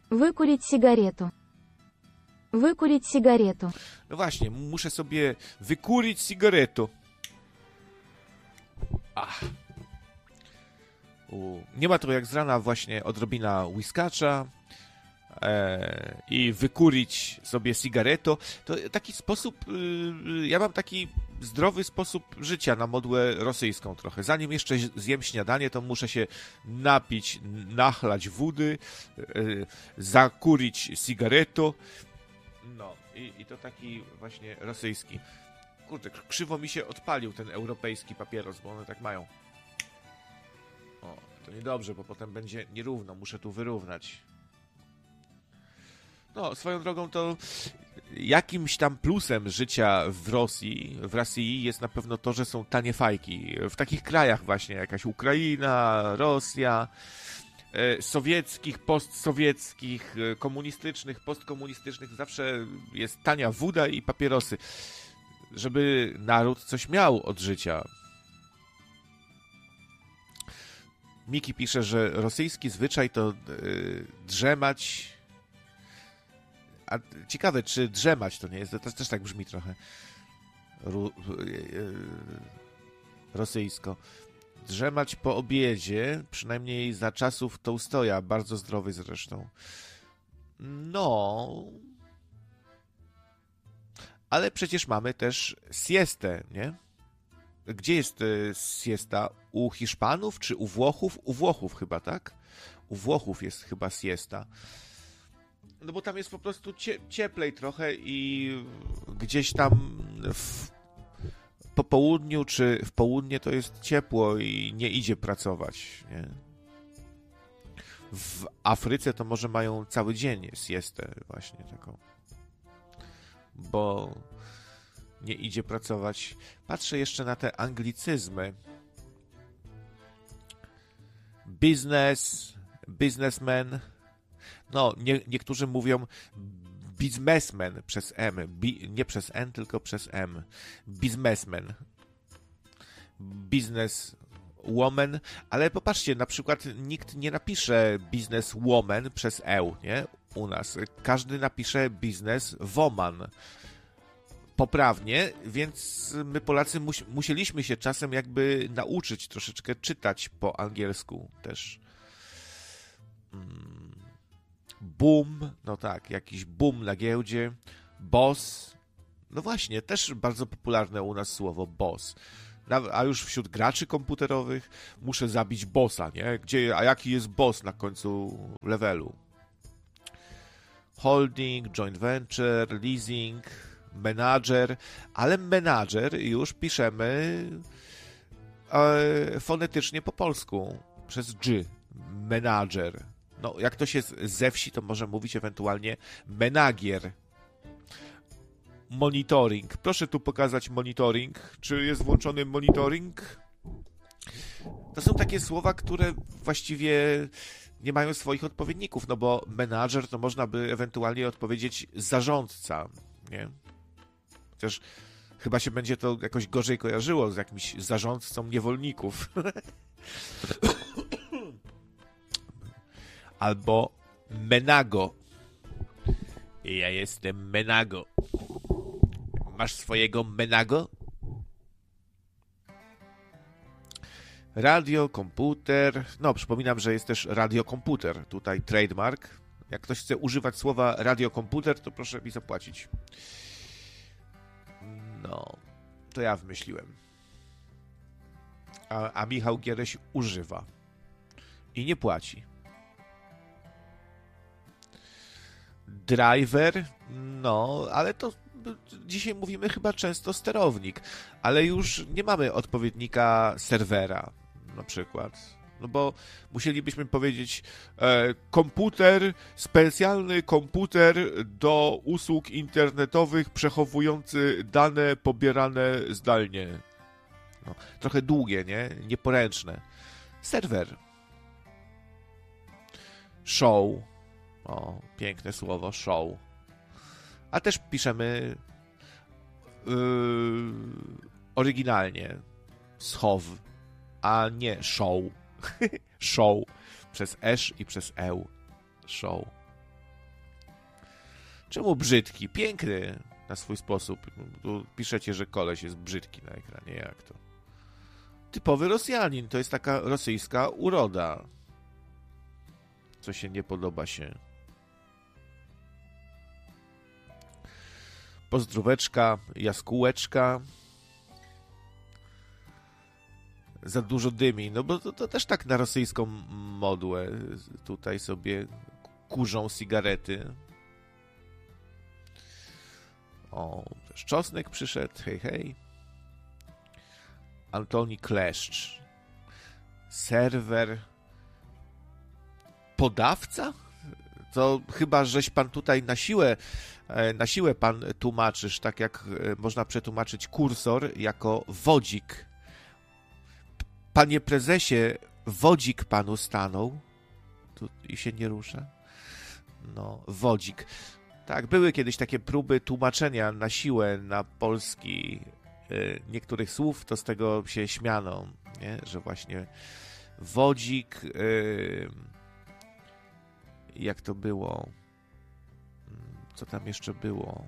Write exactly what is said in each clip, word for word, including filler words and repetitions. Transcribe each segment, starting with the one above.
Wykurić sigaretę. Wykurić sigaretę. No właśnie, muszę sobie wykurić cigaretę. Ach. U. Nie ma to jak z rana właśnie odrobina whiskacza e, i wykurić sobie cigaretę. To taki sposób, y, ja mam taki zdrowy sposób życia na modłę rosyjską trochę. Zanim jeszcze zjem śniadanie, to muszę się napić, nachlać wody, y, zakurić cigaretę. No i, i to taki właśnie rosyjski. Kurde, krzywo mi się odpalił ten europejski papieros, bo one tak mają. O, to niedobrze, bo potem będzie nierówno, muszę tu wyrównać. No, swoją drogą to jakimś tam plusem życia w Rosji, w Rosji jest na pewno to, że są tanie fajki. W takich krajach właśnie, jakaś Ukraina, Rosja, sowieckich, postsowieckich, komunistycznych, postkomunistycznych, zawsze jest tania woda i papierosy, żeby naród coś miał od życia. Miki pisze, że rosyjski zwyczaj to yy, drzemać. A ciekawe, czy drzemać to nie jest, to też tak brzmi trochę Ru, yy, rosyjsko. Drzemać po obiedzie, przynajmniej za czasów Tołstoja, bardzo zdrowy zresztą. No, ale przecież mamy też siestę, nie? Gdzie jest y, siesta? U Hiszpanów czy u Włochów? U Włochów chyba, tak? U Włochów jest chyba siesta. No bo tam jest po prostu cie, cieplej trochę i gdzieś tam w, po południu czy w południe to jest ciepło i nie idzie pracować, nie? W Afryce to może mają cały dzień siestę właśnie taką. Bo nie idzie pracować. Patrzę jeszcze na te anglicyzmy. Business, businessman. No, nie, niektórzy mówią biznesmen przez M. Bi, nie przez N, tylko przez M. Biznesmen. Businesswoman. Ale popatrzcie, na przykład nikt nie napisze businesswoman przez E, nie? U nas. Każdy napisze businesswoman. Poprawnie, więc my Polacy mus- musieliśmy się czasem jakby nauczyć troszeczkę czytać po angielsku też. Mm. Boom, no tak, jakiś boom na giełdzie. Boss, no właśnie, też bardzo popularne u nas słowo boss. A już wśród graczy komputerowych muszę zabić bossa, nie? Gdzie, a jaki jest boss na końcu levelu? Holding, joint venture, leasing, manager, ale manager już piszemy e, fonetycznie po polsku, przez G, manager. No, jak ktoś jest ze wsi, to może mówić ewentualnie menagier. Monitoring. Proszę tu pokazać monitoring. Czy jest włączony monitoring? To są takie słowa, które właściwie nie mają swoich odpowiedników, no bo menadżer to można by ewentualnie odpowiedzieć zarządca, nie? Chociaż chyba się będzie to jakoś gorzej kojarzyło z jakimś zarządcą niewolników. Albo menago. Ja jestem menago. Masz swojego menago? Radio, komputer. No, przypominam, że jest też radiokomputer. Tutaj trademark. Jak ktoś chce używać słowa radiokomputer, to proszę mi zapłacić. No, to ja wymyśliłem. A, a Michał Giereś używa. I nie płaci. Driver, no, ale to dzisiaj mówimy chyba często sterownik, ale już nie mamy odpowiednika serwera, na przykład. No bo musielibyśmy powiedzieć e, komputer, specjalny komputer do usług internetowych przechowujący dane pobierane zdalnie. No, trochę długie, nie? Nieporęczne. Serwer. Show. O, piękne słowo, show. A też piszemy yy, oryginalnie schow, a nie show. Show. Przez esz i przez eł. Show. Czemu brzydki? Piękny na swój sposób. Tu piszecie, że koleś jest brzydki na ekranie. Jak to? Typowy Rosjanin. To jest taka rosyjska uroda. Co się nie podoba się. Pozdróweczka, jaskółeczka. Za dużo dymi. No bo to, to też tak na rosyjską modłę. Tutaj sobie kurzą cigarety. O, też Czosnek przyszedł. Hej, hej. Antoni Kleszcz. Serwer. Podawca? To chyba, żeś pan tutaj na siłę, na siłę pan tłumaczysz, tak jak można przetłumaczyć kursor jako wodzik. Panie prezesie, wodzik panu stanął. Tu i się nie rusza. No, wodzik. Tak, były kiedyś takie próby tłumaczenia na siłę na polski y, niektórych słów, to z tego się śmiano, nie? Że właśnie wodzik, y, jak to było? Co tam jeszcze było?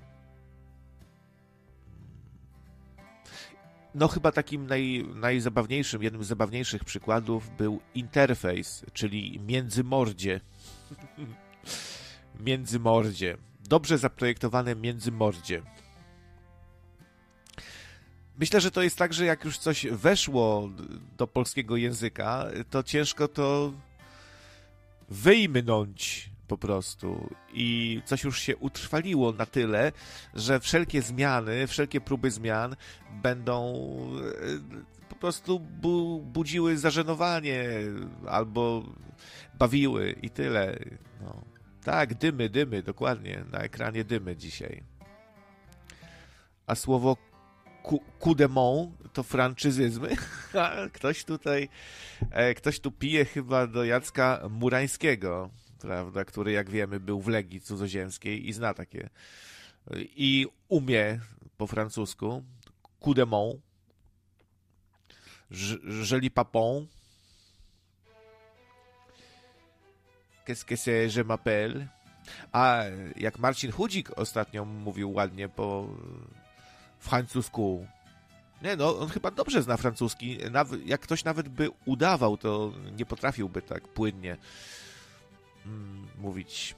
No chyba takim naj, najzabawniejszym, jednym z zabawniejszych przykładów był interfejs, czyli międzymordzie. Międzymordzie. Dobrze zaprojektowane międzymordzie. Myślę, że to jest tak, że jak już coś weszło do polskiego języka, to ciężko to wyjmnąć po prostu. I coś już się utrwaliło na tyle, że wszelkie zmiany, wszelkie próby zmian będą po prostu bu- budziły zażenowanie albo bawiły i tyle. No. Tak, dymy, dymy, dokładnie. Na ekranie dymy dzisiaj. A słowo coup de main to franczyzyzmy. Ktoś tutaj, ktoś tu pije chyba do Jacka Murańskiego, prawda, który, jak wiemy, był w Legii Cudzoziemskiej i zna takie. I umie po francusku. Coup de main. Joli papon. Qu'est-ce que c'est, je m'appelle? A jak Marcin Chudzik ostatnio mówił ładnie po francusku. Nie no, on chyba dobrze zna francuski. Nawet, jak ktoś nawet by udawał, to nie potrafiłby tak płynnie mm, mówić.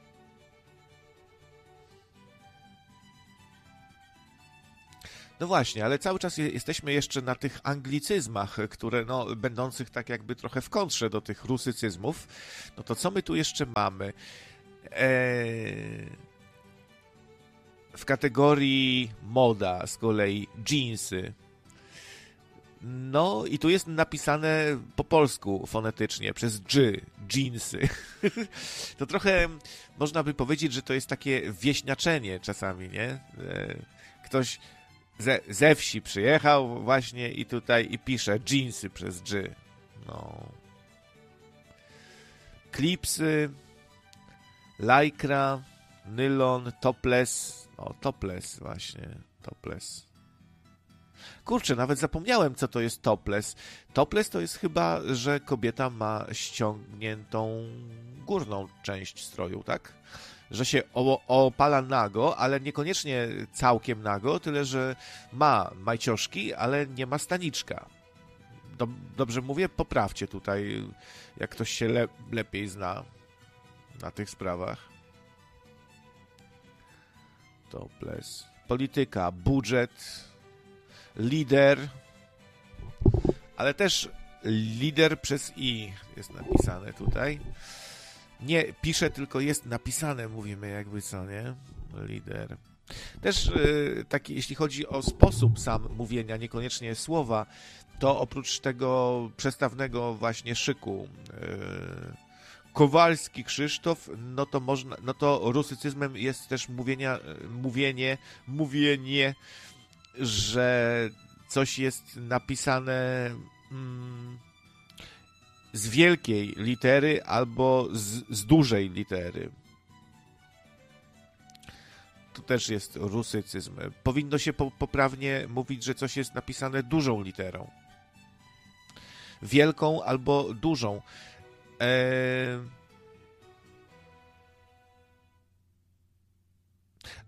No właśnie, ale cały czas jesteśmy jeszcze na tych anglicyzmach, które, no, będących tak jakby trochę w kontrze do tych rusycyzmów. No to co my tu jeszcze mamy? Eee... W kategorii moda z kolei dżinsy. No i tu jest napisane po polsku fonetycznie, przez dż, dżinsy. To trochę można by powiedzieć, że to jest takie wieśniaczenie czasami, nie? Eee... Ktoś Ze, ze wsi przyjechał właśnie i tutaj i pisze dżinsy przez dż. No. Klipsy, lycra, nylon, topless. O, topless właśnie, topless. Kurczę, nawet zapomniałem, co to jest topless. Topless to jest chyba, że kobieta ma ściągniętą górną część stroju, tak? Że się opala nago, ale niekoniecznie całkiem nago, tyle że ma majcioszki, ale nie ma staniczka. Dobrze mówię? Poprawcie tutaj, jak ktoś się le- lepiej zna na tych sprawach. Topless. Polityka, budżet, lider, ale też lider przez i jest napisane tutaj. Nie pisze, tylko jest napisane, mówimy jakby co, nie? Lider. Też yy, taki, jeśli chodzi o sposób sam mówienia, niekoniecznie słowa, to oprócz tego przestawnego właśnie szyku yy, Kowalski Krzysztof, no to można, no to rusycyzmem jest też mówienia, mówienie, mówienie, że coś jest napisane mm, z wielkiej litery albo z, z dużej litery. To też jest rusycyzm. Powinno się po, poprawnie mówić, że coś jest napisane dużą literą. Wielką albo dużą. Eee...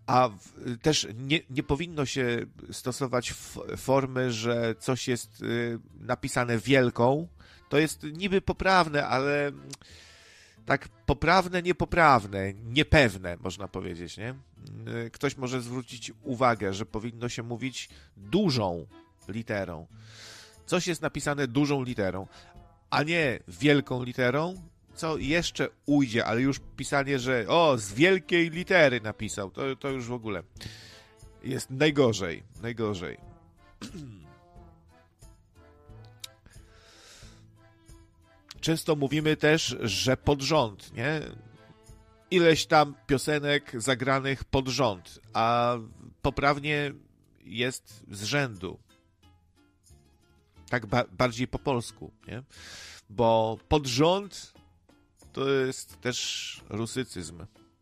A w, też nie, nie powinno się stosować f, formy, że coś jest y, napisane wielką. To jest niby poprawne, ale tak poprawne, niepoprawne, niepewne, można powiedzieć, nie? Y, ktoś może zwrócić uwagę, że powinno się mówić dużą literą. Coś jest napisane dużą literą, a nie wielką literą, co jeszcze ujdzie, ale już pisanie, że o, z wielkiej litery napisał, to, to już w ogóle jest najgorzej, najgorzej. Często mówimy też, że pod rząd, nie? Ileś tam piosenek zagranych pod rząd, a poprawnie jest z rzędu. Tak ba- bardziej po polsku, nie? Bo pod rząd to jest też rusycyzm.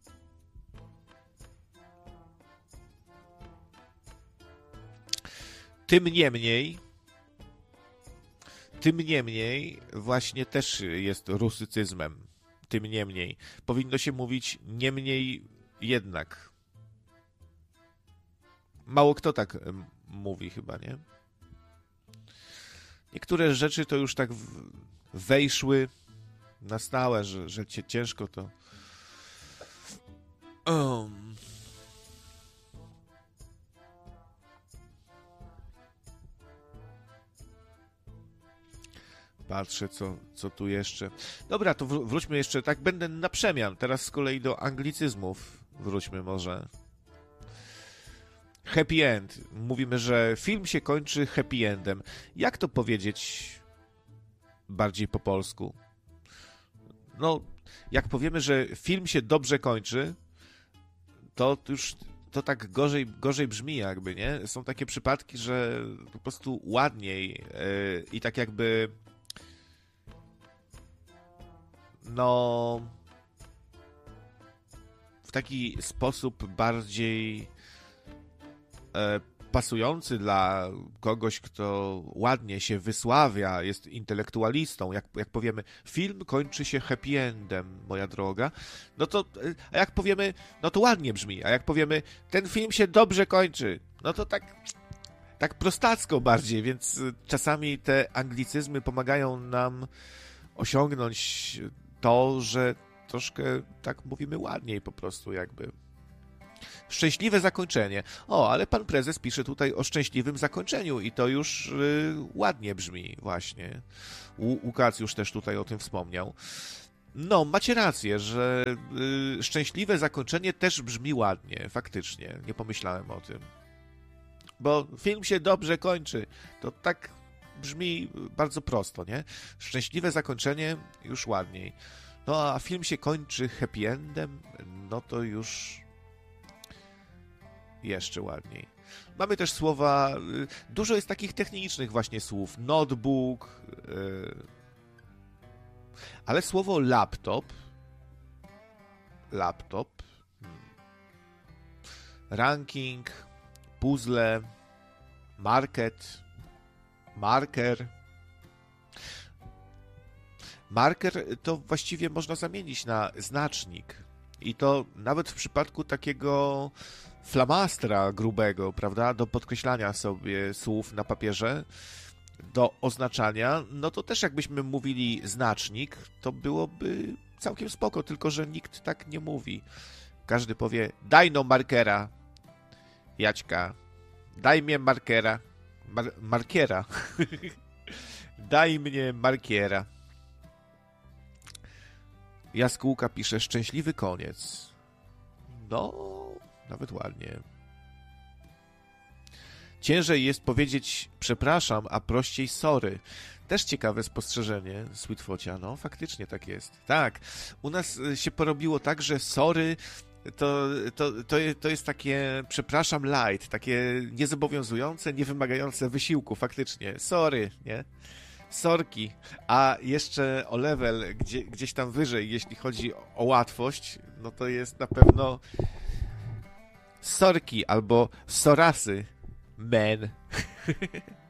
Tym niemniej, tym niemniej właśnie też jest rusycyzmem. Tym niemniej. Powinno się mówić niemniej jednak. Mało kto tak mówi chyba, nie? Niektóre rzeczy to już tak wejszły na stałe, że, że cię ciężko to... Um. Patrzę, co, co tu jeszcze... Dobra, to wró- wróćmy jeszcze, tak będę na przemian. Teraz z kolei do anglicyzmów wróćmy może. Happy end. Mówimy, że film się kończy happy endem. Jak to powiedzieć bardziej po polsku? No, jak powiemy, że film się dobrze kończy, to już to tak gorzej, gorzej brzmi jakby, nie? Są takie przypadki, że po prostu ładniej yy, i tak jakby no w taki sposób bardziej yy, pasujący dla kogoś, kto ładnie się wysławia, jest intelektualistą, jak, jak powiemy, film kończy się happy endem, moja droga, no to, a jak powiemy, no to ładnie brzmi, a jak powiemy, ten film się dobrze kończy, no to tak, tak prostacko bardziej, więc czasami te anglicyzmy pomagają nam osiągnąć to, że troszkę tak mówimy ładniej po prostu jakby. Szczęśliwe zakończenie. O, ale pan prezes pisze tutaj o szczęśliwym zakończeniu i to już y, ładnie brzmi właśnie. U, Łukasz już też tutaj o tym wspomniał. No, macie rację, że y, szczęśliwe zakończenie też brzmi ładnie, faktycznie. Nie pomyślałem o tym. Bo film się dobrze kończy. To tak brzmi bardzo prosto, nie? Szczęśliwe zakończenie już ładniej. No, a film się kończy happy endem, no to już... jeszcze ładniej. Mamy też słowa, dużo jest takich technicznych właśnie słów, notebook, yy, ale słowo laptop, laptop, hmm, ranking, puzzle, market, marker. Marker to właściwie można zamienić na znacznik i to nawet w przypadku takiego flamastra grubego, prawda, do podkreślania sobie słów na papierze, do oznaczania, no to też jakbyśmy mówili znacznik, to byłoby całkiem spoko, tylko że nikt tak nie mówi. Każdy powie, daj no markera, Jaćka, daj mnie markera, Mar- markiera, daj mnie markiera. Jaskółka pisze, szczęśliwy koniec. No... nawet ładnie. Ciężej jest powiedzieć przepraszam, a prościej sorry. Też ciekawe spostrzeżenie, Sweetfocia. No, faktycznie tak jest. Tak, u nas się porobiło tak, że sorry to, to, to, to jest takie przepraszam light, takie niezobowiązujące, niewymagające wysiłku, faktycznie. Sorry, nie? Sorki. A jeszcze o level gdzie, gdzieś tam wyżej, jeśli chodzi o łatwość, no to jest na pewno sorki albo sorasy, man.